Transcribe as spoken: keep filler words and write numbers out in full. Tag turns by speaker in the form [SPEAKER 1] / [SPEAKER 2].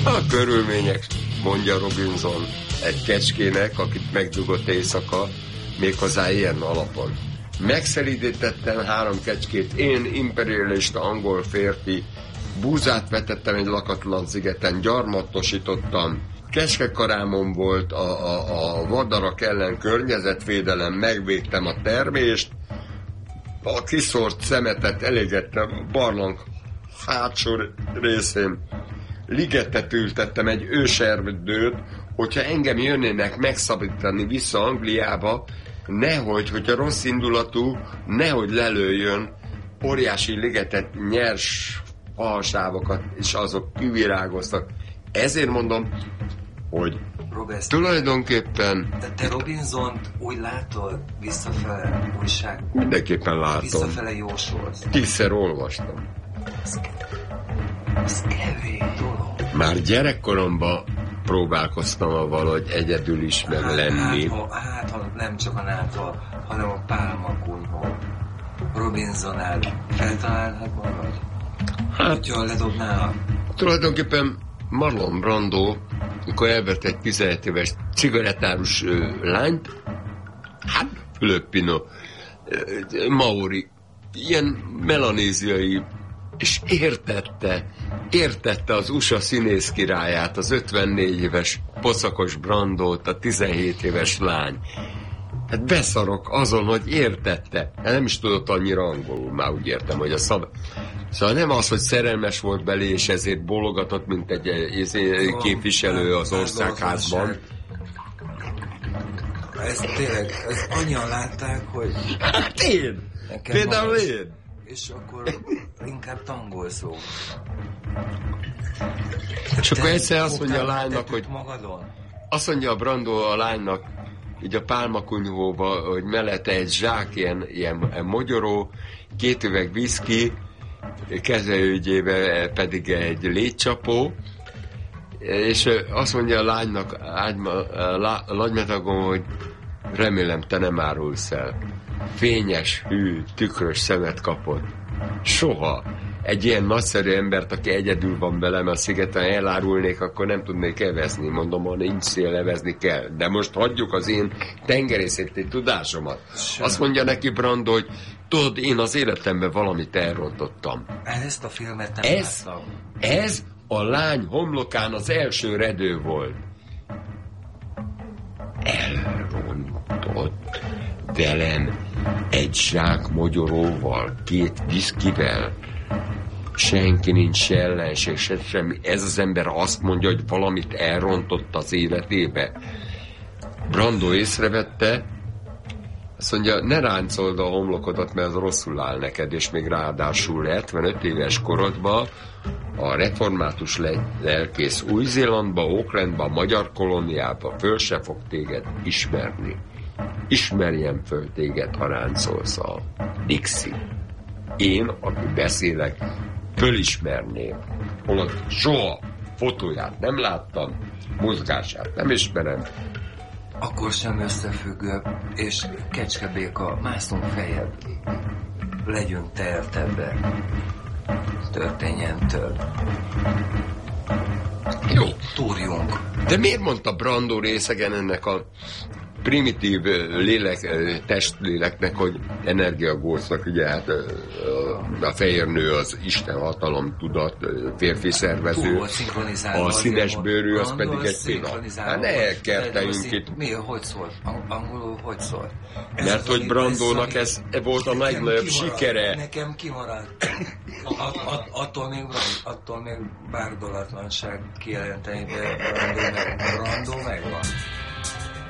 [SPEAKER 1] A körülmények, mondja Robinson egy kecskének, akit megdugott éjszaka, méghozzá ilyen alapon. Megszelídítettem három kecskét, én, imperialista angol férfi, búzát vetettem egy lakatlan szigeten, gyarmatosítottam, kecskekarámon volt a, a, a vadarak ellen környezetvédelem, megvédtem a termést, a kiszort szemetet elégettem a barlang hátsó részén, ligetet ültettem, egy őserdőt, hogyha engem jönnének megszabadítani vissza Angliába, nehogy, hogyha rossz indulatú, nehogy lelőjön óriási ligetet, nyers falsávokat, és azok kivirágoztak. Ezért mondom, hogy
[SPEAKER 2] Robert,
[SPEAKER 1] tulajdonképpen...
[SPEAKER 2] De te Robinsont úgy látod visszafele újság?
[SPEAKER 1] Mindenképpen látom.
[SPEAKER 2] Visszafele jósolsz?
[SPEAKER 1] Tízszer olvastam.
[SPEAKER 2] Ez, ez kevés dolog.
[SPEAKER 1] Már gyerekkoromban próbálkoztam valahogy egyedül is meg
[SPEAKER 2] hát,
[SPEAKER 1] lenni.
[SPEAKER 2] Hát ha, hát, ha nem csak a nápa, hanem a pálmakunyhó. Robinsonál feltalálhat magad?
[SPEAKER 1] Hát,
[SPEAKER 2] hogyha ledobnál?
[SPEAKER 1] Tulajdonképpen Marlon Brando, amikor elvett egy tizenhét éves cigarettárus ö, lányt, hát Filippino, maori, ilyen melanéziai, és értette, értette az u es á színész királyát, az ötvennégy éves pocakos Brandót, a tizenhét éves lány. Hát beszarok azon, hogy értette. Hát nem is tudott annyira angolul, már úgy értem, hogy a szab... Szóval nem az, hogy szerelmes volt belé, és ezért bólogatott, mint egy, egy képviselő az országházban.
[SPEAKER 2] Ezt tényleg, ezt annyian látták, hogy...
[SPEAKER 1] Hát én! Például én!
[SPEAKER 2] És akkor inkább tangol szó.
[SPEAKER 1] És akkor egyszer azt mondja a lánynak, hogy...
[SPEAKER 2] Magadon?
[SPEAKER 1] Azt mondja a Brando a lánynak, így a pálmakunyhóba, hogy mellette egy zsák ilyen, ilyen mogyoró, két üveg viszki, kezelőgyébe pedig egy légycsapó, és azt mondja a lánynak, a nagymetagon, hogy remélem te nem árulsz el. Fényes, hű, tükrös szemet kapott. Soha. Egy ilyen nagyszerű embert, aki egyedül van velem a szigeten, elárulnék, akkor nem tudnék evezni. Mondom, ha nincs szél, evezni kell. De most hagyjuk az én tengerészeti tudásomat. Sem. Azt mondja neki Brando, hogy tudod, én az életemben valamit elrontottam.
[SPEAKER 2] Ezt a filmet nem
[SPEAKER 1] ez,
[SPEAKER 2] láttam.
[SPEAKER 1] Ez a lány homlokán az első redő volt. Elrontott velem egy zsák mogyoróval, két viszkivel. Senki nincs ellenség, se semmi. Ez az ember azt mondja, hogy valamit elrontott az életébe. Brando észrevette, azt mondja, ne ráncold a homlokodat, mert az rosszul áll neked, és még ráadásul hetvenöt éves korodban a református lelkész Új-Zélandba, Aucklandba, a magyar kolóniába föl se fog téged ismerni. Ismerjem föl téged, ha ráncolsz a Dixie. Én, aki beszélek, fölismerném. Holott soha fotóját nem láttam, mozgását nem ismerem.
[SPEAKER 2] Akkor sem összefüggő, és Kecskebéka, mászunk feljebb. Legyünk tertebbek. Történjen több.
[SPEAKER 1] Jó.
[SPEAKER 2] Túrjunk.
[SPEAKER 1] De miért mondta Brando részegen ennek a primitív lélek, testléleknek, hogy energiagócnak, ugye hát a fehér nő az Isten hatalom tudat, férfi szervező, a színes bőrű az pedig egy pillanat. Hát ne kerteljünk itt.
[SPEAKER 2] Mi, hogy szól? Angolul hogy szól?
[SPEAKER 1] Mert hogy Brandónak ez volt a legnagyobb sikere.
[SPEAKER 2] Nekem kimaradt. Attól még, attól még bárdolatlanság kijelenteni, de Brandó megvan.